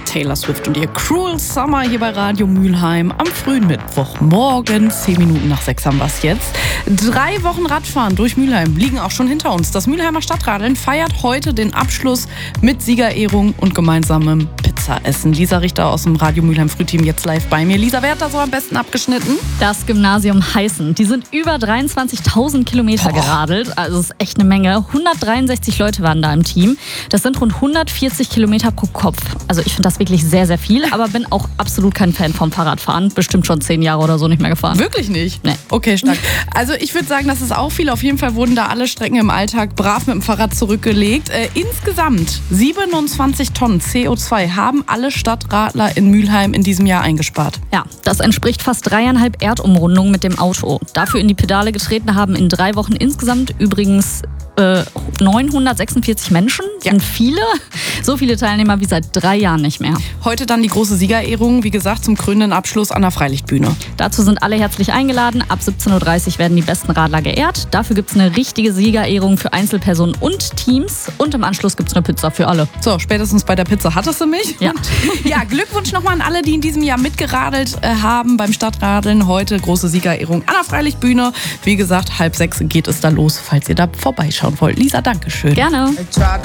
Taylor Swift und ihr Cruel Summer hier bei Radio Mülheim am frühen Mittwochmorgen. 10 Minuten nach 6 haben wir es jetzt. 3 Wochen Radfahren durch Mülheim liegen auch schon hinter uns. Das Mülheimer Stadtradeln feiert heute den Abschluss mit Siegerehrung und gemeinsamem Pizzaessen. Lisa Richter aus dem Radio Mülheim Frühteam jetzt live bei mir. Lisa, wer hat da so am besten abgeschnitten? Das Gymnasium Heißen. Die sind über 23.000 Kilometer geradelt. Also das ist echt eine Menge. 163 Leute waren da im Team. Das sind rund 140 Kilometer pro Kopf. Also ich finde das wirklich sehr, sehr viel. Aber bin auch absolut kein Fan vom Fahrradfahren. Bestimmt schon 10 Jahre oder so nicht mehr gefahren. Wirklich nicht? Nee. Okay, stark. Also ich würde sagen, das ist auch viel. Auf jeden Fall wurden da alle Strecken im Alltag brav mit dem Fahrrad zurückgelegt. Insgesamt 27 Tonnen CO2 haben alle Stadtradler in Mülheim in diesem Jahr eingespart. Ja, das entspricht fast 3,5 Erdumrundungen mit dem Auto. Dafür in die Pedale getreten haben in 3 Wochen insgesamt übrigens 946 Menschen. Sind viele. So viele Teilnehmer wie seit 3 Jahren nicht mehr. Heute dann die große Siegerehrung, wie gesagt, zum krönenden Abschluss an der Freilichtbühne. Dazu sind alle herzlich eingeladen. Ab 17.30 Uhr werden die besten Radler geehrt. Dafür gibt es eine richtige Siegerehrung für Einzelpersonen und Teams. Und im Anschluss gibt es eine Pizza für alle. So, spätestens bei der Pizza hattest du mich. Ja. Ja, Glückwunsch nochmal an alle, die in diesem Jahr mitgeradelt haben beim Stadtradeln. Heute große Siegerehrung an der Freilichtbühne. Wie gesagt, 5:30 geht es da los, falls ihr da vorbeischauen wollt. Lisa, danke schön. Gerne.